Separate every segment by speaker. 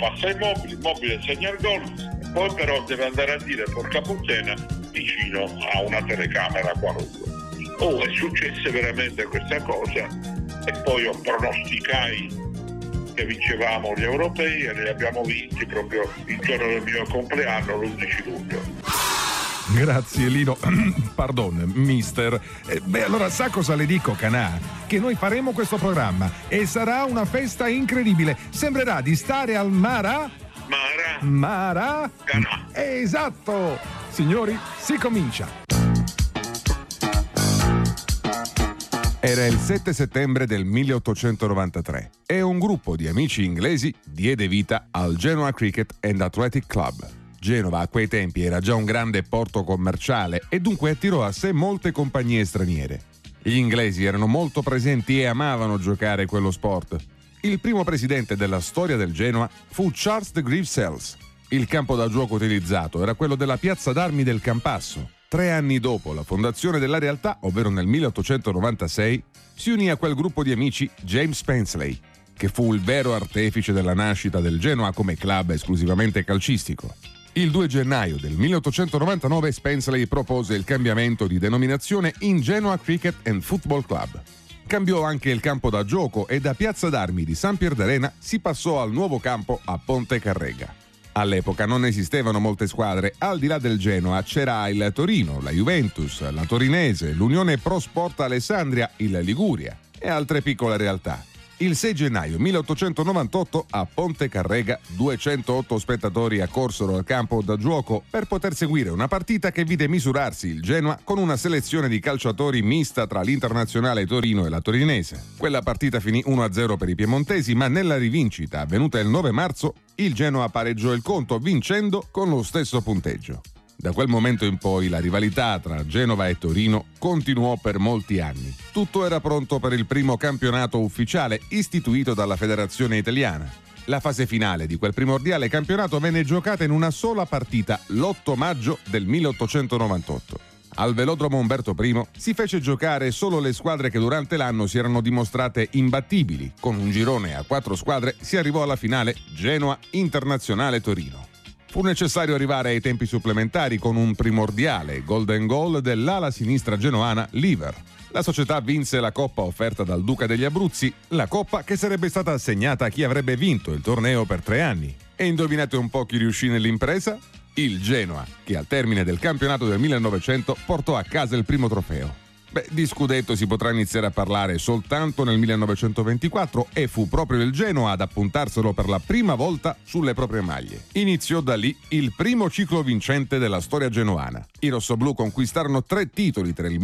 Speaker 1: passa Immobile segna il gol, poi però deve andare a dire porca puttana vicino a una telecamera qualunque. È successe veramente questa cosa e poi io pronosticai che vincevamo gli europei e li abbiamo vinti proprio il giorno del mio compleanno, l'11 luglio.
Speaker 2: Grazie Lino, pardon, mister. Allora sa cosa le dico, Canà? Che noi faremo questo programma e sarà una festa incredibile. Sembrerà di stare al Mara?
Speaker 1: Canà.
Speaker 2: Esatto! Signori, si comincia. Era il 7 settembre del 1893 e un gruppo di amici inglesi diede vita al Genoa Cricket and Athletic Club. Genova a quei tempi era già un grande porto commerciale e dunque attirò a sé molte compagnie straniere. Gli inglesi erano molto presenti e amavano giocare quello sport. Il primo presidente della storia del Genoa fu Charles de Grieve-Sells. Il campo da gioco utilizzato era quello della piazza d'armi del Campasso. 3 anni dopo la fondazione della realtà, ovvero nel 1896, si unì a quel gruppo di amici James Spenceley, che fu il vero artefice della nascita del Genoa come club esclusivamente calcistico. Il 2 gennaio del 1899 Spenceley propose il cambiamento di denominazione in Genoa Cricket and Football Club. Cambiò anche il campo da gioco e da Piazza d'Armi di San Pierdarena si passò al nuovo campo a Ponte Carrega. All'epoca non esistevano molte squadre, al di là del Genoa c'era il Torino, la Juventus, la Torinese, l'Unione Pro Sport Alessandria, il Liguria e altre piccole realtà. Il 6 gennaio 1898 a Ponte Carrega 208 spettatori accorsero al campo da gioco per poter seguire una partita che vide misurarsi il Genoa con una selezione di calciatori mista tra l'Internazionale Torino e la Torinese. Quella partita finì 1-0 per i piemontesi, ma nella rivincita avvenuta il 9 marzo il Genoa pareggiò il conto vincendo con lo stesso punteggio. Da quel momento in poi la rivalità tra Genova e Torino continuò per molti anni. Tutto era pronto per il primo campionato ufficiale istituito dalla Federazione Italiana. La fase finale di quel primordiale campionato venne giocata in una sola partita l'8 maggio del 1898. Al velodromo Umberto I si fece giocare solo le squadre che durante l'anno si erano dimostrate imbattibili. Con un girone a 4 squadre si arrivò alla finale Genoa Internazionale Torino. Fu necessario arrivare ai tempi supplementari con un primordiale golden goal dell'ala sinistra genoana Liver. La società vinse la coppa offerta dal Duca degli Abruzzi, la coppa che sarebbe stata assegnata a chi avrebbe vinto il torneo per 3 anni. E indovinate un po' chi riuscì nell'impresa? Il Genoa, che al termine del campionato del 1900 portò a casa il primo trofeo. Di scudetto si potrà iniziare a parlare soltanto nel 1924 e fu proprio il Genoa ad appuntarselo per la prima volta sulle proprie maglie. Iniziò da lì il primo ciclo vincente della storia genoana. I rossoblù conquistarono 3 titoli tra il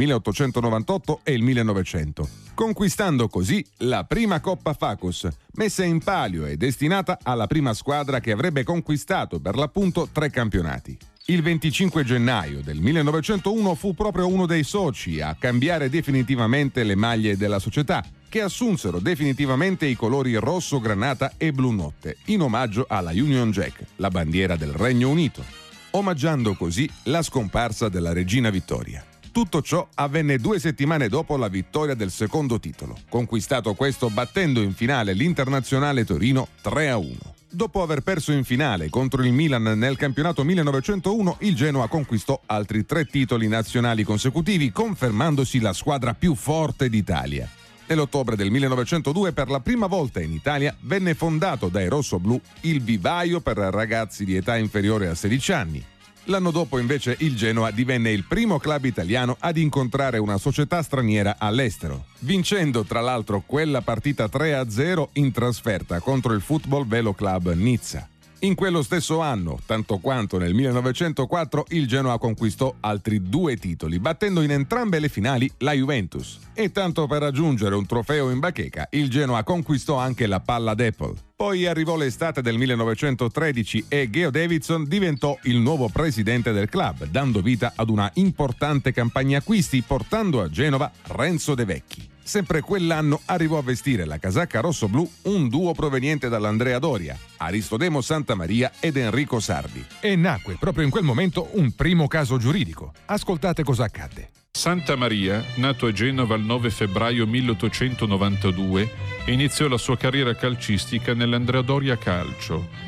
Speaker 2: 1898 e il 1900, conquistando così la prima Coppa Facus, messa in palio e destinata alla prima squadra che avrebbe conquistato per l'appunto 3 campionati. Il 25 gennaio del 1901 fu proprio uno dei soci a cambiare definitivamente le maglie della società, che assunsero definitivamente i colori rosso granata e blu notte, in omaggio alla Union Jack, la bandiera del Regno Unito, omaggiando così la scomparsa della regina Vittoria. Tutto ciò avvenne 2 settimane dopo la vittoria del secondo titolo, conquistato questo battendo in finale l'Internazionale Torino 3-1. Dopo aver perso in finale contro il Milan nel campionato 1901, il Genoa conquistò altri 3 titoli nazionali consecutivi, confermandosi la squadra più forte d'Italia. Nell'ottobre del 1902, per la prima volta in Italia, venne fondato dai rossoblù il vivaio per ragazzi di età inferiore a 16 anni. L'anno dopo, invece, il Genoa divenne il primo club italiano ad incontrare una società straniera all'estero, vincendo tra l'altro quella partita 3-0 in trasferta contro il Football Velo Club Nizza. In quello stesso anno, tanto quanto nel 1904, il Genoa conquistò altri 2 titoli, battendo in entrambe le finali la Juventus. E tanto per raggiungere un trofeo in bacheca, il Genoa conquistò anche la palla d'Apple. Poi arrivò l'estate del 1913 e Geo Davidson diventò il nuovo presidente del club, dando vita ad una importante campagna acquisti, portando a Genova Renzo De Vecchi. Sempre quell'anno arrivò a vestire la casacca rossoblù un duo proveniente dall'Andrea Doria, Aristodemo Santamaria ed Enrico Sardi. E nacque proprio in quel momento un primo caso giuridico. Ascoltate cosa accadde.
Speaker 3: Santamaria, nato a Genova il 9 febbraio 1892, iniziò la sua carriera calcistica nell'Andrea Doria Calcio.